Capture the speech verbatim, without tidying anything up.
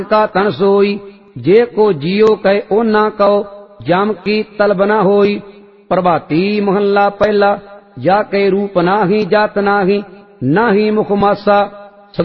का तन सोई, जे को जियो कहे ओ ना कहो, जाम की तलब ना होई। प्रभाती महल्ला पहला, जाके रूप नाही जात नाही, नाही मुख मासा।